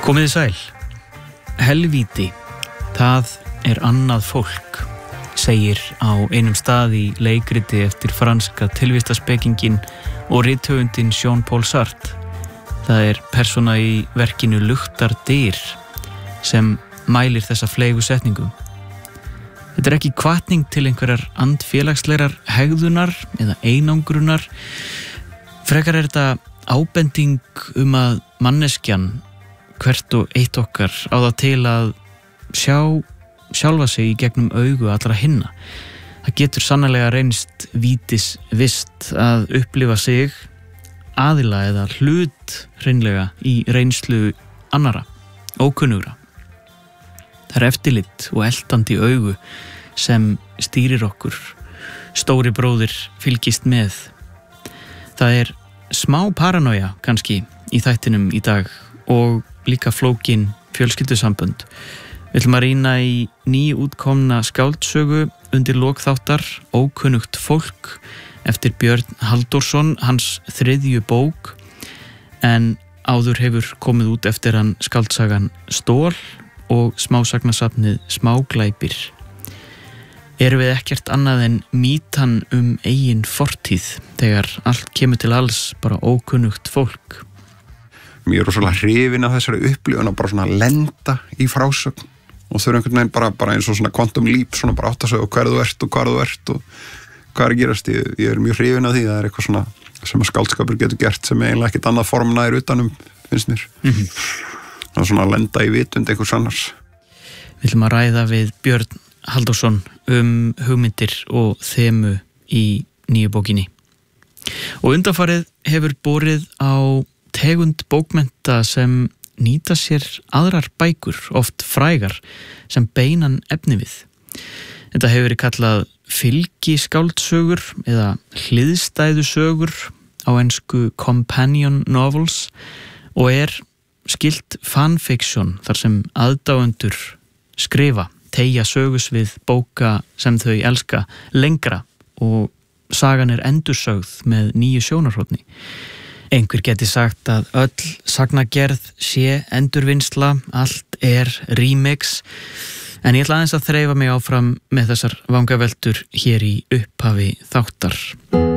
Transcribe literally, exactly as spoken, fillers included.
Komiði sæl. Helvíti, það er annað fólk, segir á einum stað í leikriti eftir franska tilvistarspekingin og rithöfundinn Jean-Paul Sartre. Það er persóna í verkinu Luktar dyr sem mælir þessa fleygu setningu. Þetta er ekki hvatning til einhverjar andfélagslegar hegðunar eða einangrunar. Frekar er þetta ábending um að manneskjan, hvert og eitt okkar, á það til að sjá sjálfa sig í gegnum augu allra hinna. Það getur sannarlega reynst vítis vist að upplifa sig aðila eða hlut hreinlega í reynslu annara, ókunnugra. Það er eftirlit og eltandi augu sem stýrir okkur. Stóri bróðir fylgist með. Það er smá paranoja kannski í þættinum í dag og líka flókin fjölskyldusambönd. Við ætlum að rýna í nýútkomna skáldsögu undir lok þáttar, Ókunnugt fólk, eftir Björn Halldórsson, hans þriðju bók, en áður hefur komið út eftir hann skáldsagan Stól og smásagnasafnið Smáglæpir. Erum við ekkert annað en mýtan um eigin fortíð þegar allt kemur til alls bara ókunnugt fólk? Mér er rosalega hrifin af þessari upplifun að bara svona lenda í frásögn og þau eru einhvern veginn bara, bara eins og svona quantum leap, svona bara átt að segja hver þú ert og hvar þú ert og hvað er að gerast. Ég, ég er mjög hrifin af því, það er eitthvað svona sem að skáldskapur getur gert sem eiginlega ekkert annað form nær utanum, finnst mér. Mm-hmm. Það er svona að lenda í vitund einhvers annars. Við ætlum að ræða við Björn Halldórsson um hugmyndir og þemu í nýju bókinni. Og undanfarið hefur borið á tegund bókmennta sem nýta sér aðrar bækur, oft frægar, sem beinan efni við. Þetta hefur verið kallað fylgiskáldsögur eða hliðstæðusögur, á ensku companion novels, og er skylt fanfiction þar sem aðdáendur skrifa, teygja sögusvið bóka sem þau elska lengra og sagan er endursögð með nýju sjónarhorni. Einhver geti sagt að öll sagnagerð sé endurvinnsla, allt er remix, en ég ætla aðeins að þreifa mig áfram með þessar vangaveltur hér í upphafi þáttar.